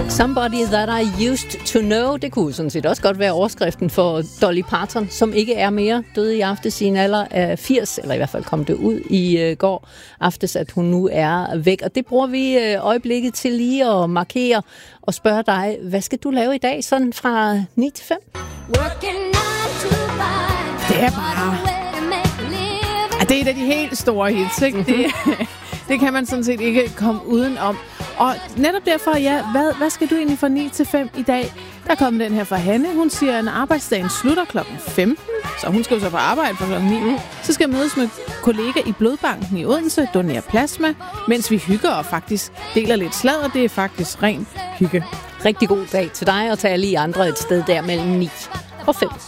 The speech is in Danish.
Somebody that I used to know. Det kunne sådan set også godt være overskriften for Dolly Parton, som ikke er mere, døde i aftes i en alder af 80, eller i hvert fald kom det ud i går aftes, at hun nu er væk. Og det bruger vi øjeblikket til lige at markere og spørge dig, hvad skal du lave i dag, sådan fra 9 til 5? Det er bare... Det er et af de helt store hits, ikke? Det kan man sådan set ikke komme udenom. Og netop derfor, ja, hvad skal du egentlig fra 9 til 5 i dag? Der kommer den her fra Hanne. Hun siger, at arbejdsdagen slutter klokken 15, så hun skal jo så på arbejde for klokken 9. Så skal jeg mødes med kollega i Blodbanken i Odense, donere plasma, mens vi hygger og faktisk deler lidt sladder. Det er faktisk ren hygge. Rigtig god dag til dig, og til alle I andre et sted der mellem 9 og 5.